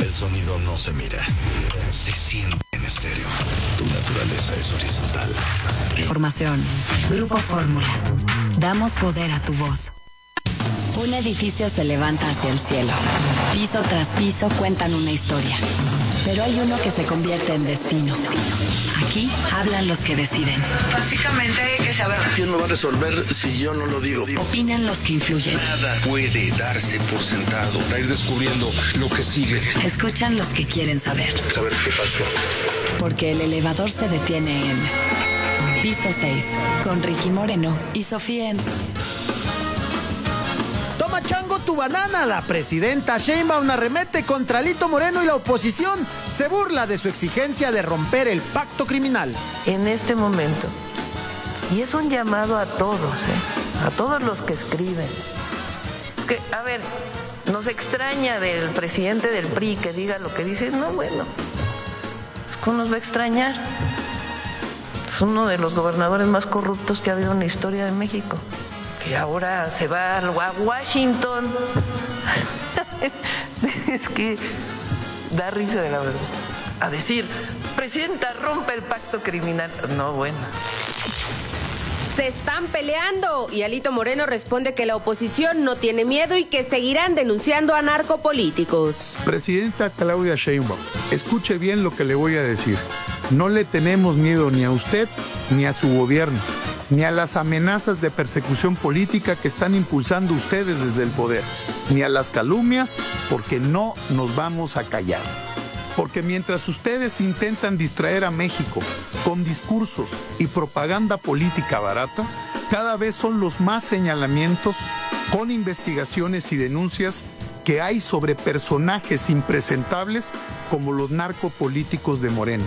El sonido no se mira, se siente en estéreo. Tu naturaleza es horizontal. Formación. Grupo Fórmula. Damos poder a tu voz. Un edificio se levanta hacia el cielo. Piso tras piso cuentan una historia. Pero hay uno que se convierte en destino. Aquí hablan los que deciden. Básicamente hay que saber. ¿Quién lo va a resolver si yo no lo digo? Opinan los que influyen. Nada puede darse por sentado. Para ir descubriendo lo que sigue. Escuchan los que quieren saber. Saber qué pasó. Porque el elevador se detiene en Piso 6, con Ricky Moreno y Sofía en... Toma chango tu banana. La presidenta Sheinbaum arremete contra Alito Moreno y la oposición se burla de su exigencia de romper el pacto criminal. En este momento, y es un llamado a todos, a todos los que escriben, que, a ver, nos extraña del presidente del PRI que diga lo que dice. No, bueno, es que nos va a extrañar. Es uno de los gobernadores más corruptos que ha habido en la historia de México. Que ahora se va a Washington. Es que da risa de la verdad. A decir, presidenta, rompe el pacto criminal. No, bueno. Se están peleando y Alito Moreno responde que la oposición no tiene miedo y que seguirán denunciando a narcopolíticos. Presidenta Claudia Sheinbaum, escuche bien lo que le voy a decir. No le tenemos miedo ni a usted ni a su gobierno, ni a las amenazas de persecución política que están impulsando ustedes desde el poder, ni a las calumnias, porque no nos vamos a callar. Porque mientras ustedes intentan distraer a México con discursos y propaganda política barata, cada vez son los más señalamientos con investigaciones y denuncias que hay sobre personajes impresentables como los narcopolíticos de Morena.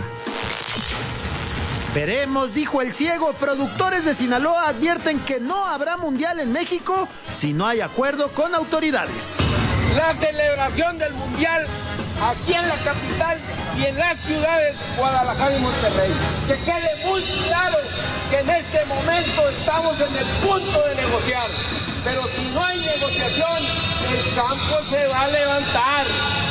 Veremos, dijo el ciego. Productores de Sinaloa advierten que no habrá mundial en México si no hay acuerdo con autoridades. La celebración del mundial aquí en la capital y en las ciudades Guadalajara y Monterrey. Que quede muy claro que en este momento estamos en el punto de negociar. Pero si no hay negociación, el campo se va a levantar.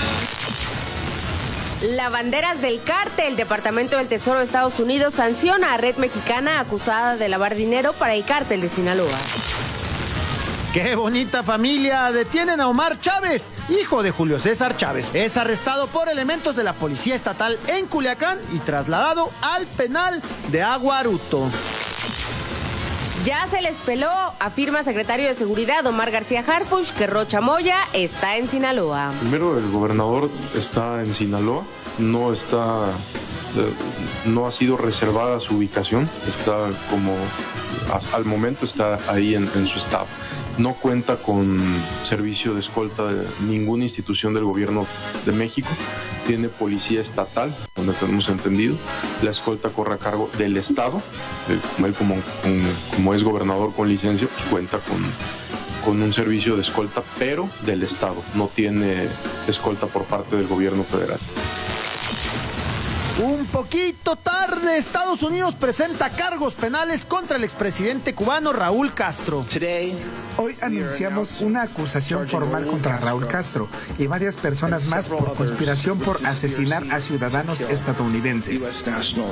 Lavanderas del cártel. El Departamento del Tesoro de Estados Unidos sanciona a red mexicana acusada de lavar dinero para el cártel de Sinaloa. ¡Qué bonita familia! Detienen a Omar Chávez, hijo de Julio César Chávez. Es arrestado por elementos de la Policía Estatal en Culiacán y trasladado al penal de Aguaruto. Ya se les peló, afirma secretario de Seguridad Omar García Harfuch que Rocha Moya está en Sinaloa. Primero, el gobernador está en Sinaloa, no ha sido reservada su ubicación, está como al momento está ahí en su estado. No cuenta con servicio de escolta de ninguna institución del gobierno de México. Tiene policía estatal, donde tenemos entendido. La escolta corre a cargo del Estado. Él como es gobernador con licencia, pues cuenta con un servicio de escolta, pero del Estado. No tiene escolta por parte del gobierno federal. Un poquito tarde, Estados Unidos presenta cargos penales contra el expresidente cubano Raúl Castro. Hoy anunciamos una acusación formal contra Raúl Castro y varias personas más por conspiración por asesinar a ciudadanos estadounidenses.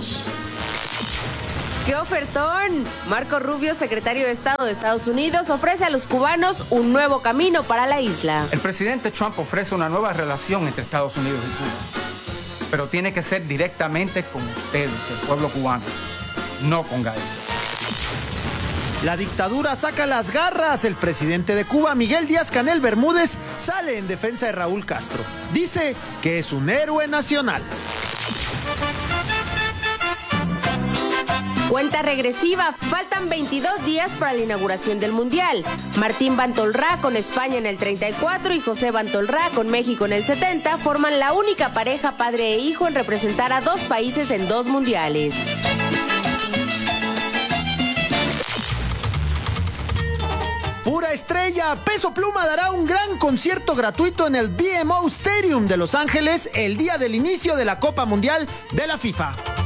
¡Qué ofertón! Marco Rubio, secretario de Estado de Estados Unidos, ofrece a los cubanos un nuevo camino para la isla. El presidente Trump ofrece una nueva relación entre Estados Unidos y Cuba. Pero tiene que ser directamente con ustedes, el pueblo cubano, no con Gaesa. La dictadura saca las garras. El presidente de Cuba, Miguel Díaz-Canel Bermúdez, sale en defensa de Raúl Castro. Dice que es un héroe nacional. Cuenta regresiva, faltan 22 días para la inauguración del Mundial. Martín Bantolrá con España en el 34 y José Bantolrá con México en el 70 forman la única pareja padre e hijo en representar a dos países en dos mundiales. Pura estrella, Peso Pluma dará un gran concierto gratuito en el BMO Stadium de Los Ángeles el día del inicio de la Copa Mundial de la FIFA.